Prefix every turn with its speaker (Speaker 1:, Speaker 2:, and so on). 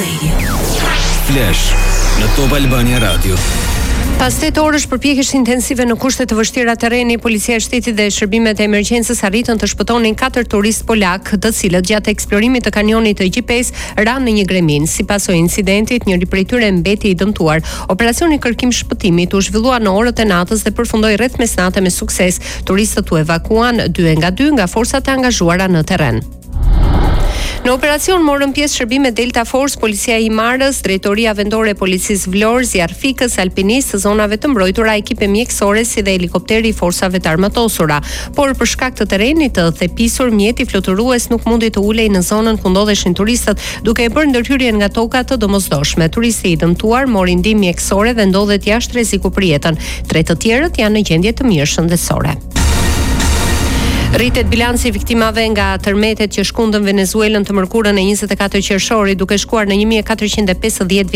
Speaker 1: Flash në Top Albania Radio.
Speaker 2: Pas 8 orësh përpjekjesh intensive në kushte të vështira terreni, policia e shtetit dhe shërbimet e emergjencës arritën të shpëtonin 4 turistë polak, të cilët gjatë eksplorimit të kanionit të Gjipes ranë në një gremin. Si pasojë incidentit, njëri prej tyre mbeti i dëmtuar. Operacioni kërkim shpëtimit u zhvillua në orët e natës dhe përfundoi rreth mesnate me sukses. Turistët u evakuan 2 nga 2 nga forcat e angazhuara në terren. Në operacion morën pjesë shërbimet Delta Force, policia e Himarës, drejtoria vendore e policisë Vlorë, zjarfikës, alpinistë, zonave të mbrojtura, ekipe mjekësore si dhe helikopteri i forcave të armatosura. Por për shkak të terrenit të thepisur, mjeti fluturues nuk mundi të ulej në zonën ku ndodheshin turistët, duke e bërë ndërhyrjen nga toka të domosdoshme. Turisti i dëmtuar mori ndihmë mjekësore dhe ndodhet jashtë rreziku për jetën. 3 të tjerët janë në gjendje të mirë shëndetësore. Rritet bilanci i viktimave nga tërmetet që shkundën Venezuelën të mërkurën e 24 qershorit, duke shkuar në 1450